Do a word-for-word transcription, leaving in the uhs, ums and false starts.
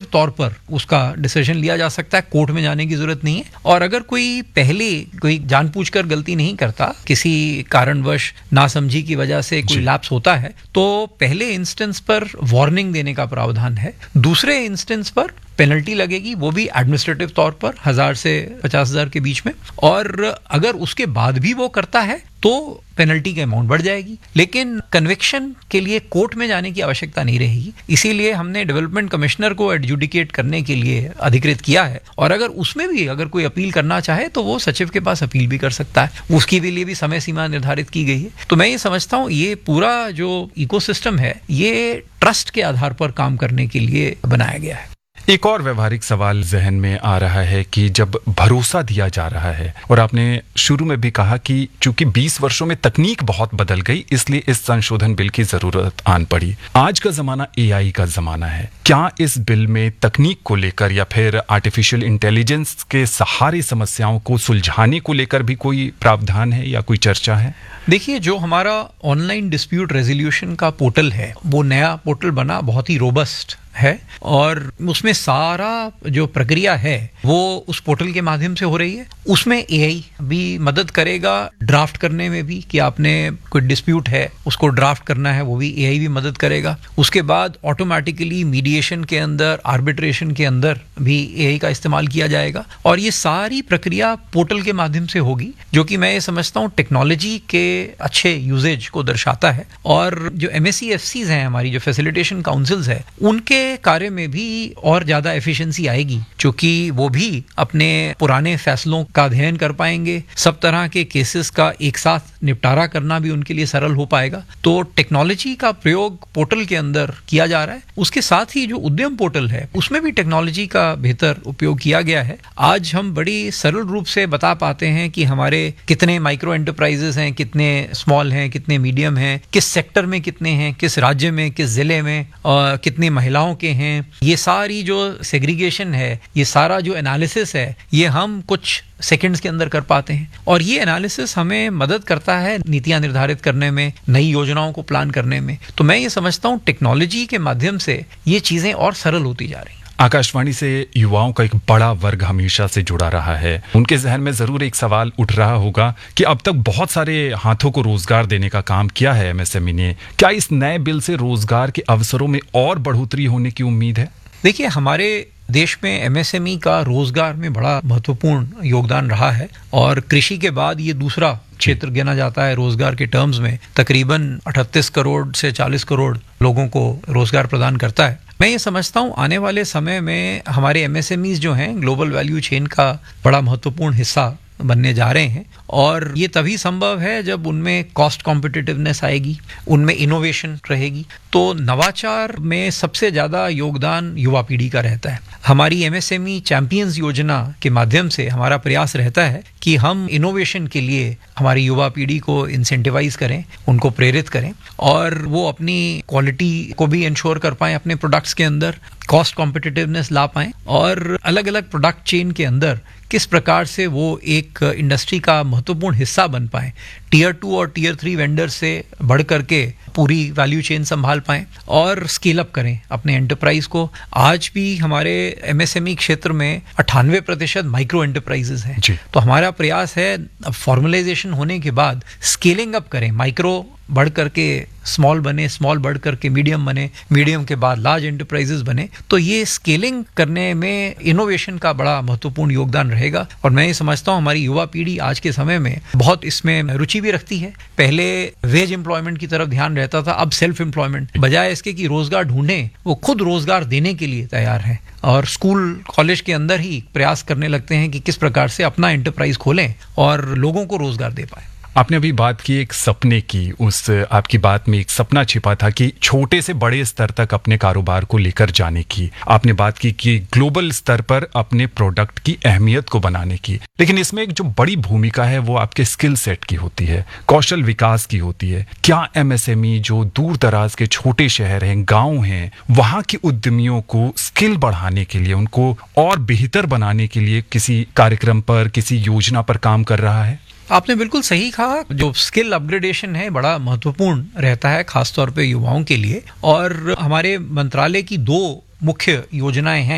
तौर पर उसका डिसीजन लिया जा सकता है, कोर्ट में जाने की जरूरत नहीं है। और अगर कोई पहले कोई जानबूझकर गलती नहीं करता, किसी कारणवश नासमझी की वजह से कोई लैप्स होता है, तो पहले इंस्टेंस पर वार्निंग देने का प्रावधान है। दूसरे इंस्टेंस पर पेनल्टी लगेगी, वो भी एडमिनिस्ट्रेटिव तौर पर हजार से पचास हजार के बीच में। और अगर उसके बाद भी वो करता है तो पेनल्टी की अमाउंट बढ़ जाएगी, लेकिन कन्विक्शन के लिए कोर्ट में जाने की आवश्यकता नहीं रहेगी। इसीलिए हमने डेवलपमेंट कमिश्नर को एडजुडिकेट करने के लिए अधिकृत किया है। और अगर उसमें भी अगर कोई अपील करना चाहे तो वो सचिव के पास अपील भी कर सकता है, उसकी भी लिए भी समय सीमा निर्धारित की गई है। तो मैं ये समझता हूँ ये पूरा जो इकोसिस्टम है ये ट्रस्ट के आधार पर काम करने के लिए बनाया गया है। एक और व्यवहारिक सवाल जहन में आ रहा है कि जब भरोसा दिया जा रहा है, और आपने शुरू में भी कहा कि चूंकि बीस वर्षों में तकनीक बहुत बदल गई इसलिए इस संशोधन बिल की जरूरत आन पड़ी। आज का जमाना एआई का जमाना है, क्या इस बिल में तकनीक को लेकर या फिर आर्टिफिशियल इंटेलिजेंस के सहारे समस्याओं को सुलझाने को लेकर भी कोई प्रावधान है या कोई चर्चा है? देखिए, जो हमारा ऑनलाइन डिस्प्यूट रेजोल्यूशन का पोर्टल है वो नया पोर्टल बना, बहुत ही रोबस्ट है, और उसमें सारा जो प्रक्रिया है वो उस पोर्टल के माध्यम से हो रही है। उसमें एआई भी मदद करेगा ड्राफ्ट करने में भी, कि आपने कोई डिस्प्यूट है उसको ड्राफ्ट करना है, वो भी एआई भी मदद करेगा। उसके बाद ऑटोमेटिकली मीडिएशन के अंदर, आर्बिट्रेशन के अंदर भी एआई का इस्तेमाल किया जाएगा। और ये सारी प्रक्रिया पोर्टल के माध्यम से होगी, जो कि मैं ये समझता हूँ टेक्नोलॉजी के अच्छे यूजेज को दर्शाता है। और जो एमएससीएफसीज हैं, हमारी जो फैसिलिटेशन काउंसिल्स है, उनके कार्य में भी और ज्यादा एफिशिएंसी आएगी, क्योंकि वो भी अपने पुराने फैसलों का अध्ययन कर पाएंगे। सब तरह के केसेस का एक साथ निपटारा करना भी उनके लिए सरल हो पाएगा। तो टेक्नोलॉजी का प्रयोग पोर्टल के अंदर किया जा रहा है। उसके साथ ही जो उद्यम पोर्टल है उसमें भी टेक्नोलॉजी का बेहतर उपयोग किया गया है। आज हम बड़ी सरल रूप से बता पाते हैं कि हमारे कितने माइक्रो एंटरप्राइजेस हैं, कितने स्मॉल हैं, कितने मीडियम हैं, किस सेक्टर में कितने हैं, किस राज्य में, किस जिले में, और कितनी महिलाओं के हैं। ये सारी जो सेग्रीगेशन है, ये सारा जो एनालिसिस है, ये हम कुछ सेकंड्स के अंदर कर पाते हैं। और ये एनालिसिस हमें मदद करता है नीतियां निर्धारित करने में, नई योजनाओं को प्लान करने में। तो मैं ये समझता हूँ टेक्नोलॉजी के माध्यम से ये चीजें और सरल होती जा रही हैं। आकाशवाणी से युवाओं का एक बड़ा वर्ग हमेशा से जुड़ा रहा है। उनके जहन में जरूर एक सवाल उठ रहा होगा कि अब तक बहुत सारे हाथों को रोजगार देने का काम किया है एमएसएमई ने, क्या इस नए बिल से रोजगार के अवसरों में और बढ़ोतरी होने की उम्मीद है? देखिए, हमारे देश में एमएसएमई का रोजगार में बड़ा महत्वपूर्ण योगदान रहा है, और कृषि के बाद ये दूसरा क्षेत्र गिना जाता है रोजगार के टर्म्स में। तकरीबन अड़तीस करोड़ से चालीस करोड़ लोगों को रोजगार प्रदान करता है। मैं ये समझता हूँ आने वाले समय में हमारे एमएसएमईज जो हैं ग्लोबल वैल्यू चेन का बड़ा महत्वपूर्ण हिस्सा बनने जा रहे हैं। और ये तभी संभव है जब उनमें कॉस्ट कॉम्पिटिटिवनेस आएगी, उनमें इनोवेशन रहेगी। तो नवाचार में सबसे ज्यादा योगदान युवा पीढ़ी का रहता है। हमारी एमएसएमई चैंपियंस योजना के माध्यम से हमारा प्रयास रहता है कि हम इनोवेशन के लिए हमारी युवा पीढ़ी को इंसेंटिवाइज करें, उनको प्रेरित करें, और वो अपनी क्वालिटी को भी इंश्योर कर पाएं अपने प्रोडक्ट्स के अंदर, कॉस्ट कॉम्पिटिटिवनेस ला पाएं, और अलग अलग प्रोडक्ट चेन के अंदर किस प्रकार से वो एक इंडस्ट्री का महत्वपूर्ण हिस्सा बन पाए, टीयर टू और टीयर थ्री वेंडर से बढ़ करके पूरी वैल्यू चेन संभाल पाएं और स्केल अप करें अपने एंटरप्राइज को। आज भी हमारे एमएसएमई क्षेत्र में अट्ठानवे प्रतिशत माइक्रो एंटरप्राइजेस हैं। तो हमारा प्रयास है फॉर्मलाइजेशन होने के बाद स्केलिंग अप करें, माइक्रो बढ़ करके स्मॉल बने, स्मॉल बढ़ करके मीडियम बने, मीडियम के बाद लार्ज एंटरप्राइजेस बने। तो ये स्केलिंग करने में इनोवेशन का बड़ा महत्वपूर्ण योगदान रहेगा। और मैं ये समझता हूँ हमारी युवा पीढ़ी आज के समय में बहुत इसमें रुचि भी रखती है। पहले वेज एम्प्लॉयमेंट की तरफ ध्यान रहता था, अब सेल्फ एम्प्लॉयमेंट, बजाय इसके कि रोजगार ढूंढें, वो खुद रोजगार देने के लिए तैयार है। और स्कूल कॉलेज के अंदर ही प्रयास करने लगते हैं कि किस प्रकार से अपना एंटरप्राइज खोलें और लोगों को रोजगार दे पाए। आपने अभी बात की एक सपने की, उस आपकी बात में एक सपना छिपा था कि छोटे से बड़े स्तर तक अपने कारोबार को लेकर जाने की। आपने बात की कि ग्लोबल स्तर पर अपने प्रोडक्ट की अहमियत को बनाने की। लेकिन इसमें एक जो बड़ी भूमिका है वो आपके स्किल सेट की होती है, कौशल विकास की होती है। क्या एमएसएमई जो दूर दराज के छोटे शहर हैं, गाँव हैं, वहाँ के उद्यमियों को स्किल बढ़ाने के लिए, उनको और बेहतर बनाने के लिए किसी कार्यक्रम पर, किसी योजना पर काम कर रहा है? आपने बिल्कुल सही कहा। जो स्किल अपग्रेडेशन है बड़ा महत्वपूर्ण रहता है, खासतौर पे युवाओं के लिए। और हमारे मंत्रालय की दो मुख्य योजनाएं हैं।